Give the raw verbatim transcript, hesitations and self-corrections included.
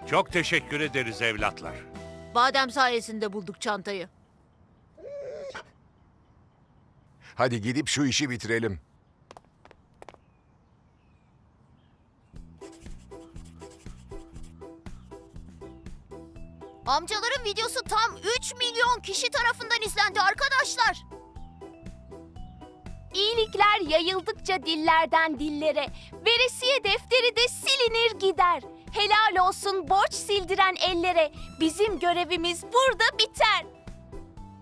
Çok teşekkür ederiz evlatlar. Badem sayesinde bulduk çantayı. Hadi gidip şu işi bitirelim. Amcaların videosu tam üç milyon kişi tarafından izlendi arkadaşlar. İyilikler yayıldıkça dillerden dillere, veresiye defteri de silinir gider. Helal olsun borç sildiren ellere, bizim görevimiz burada biter.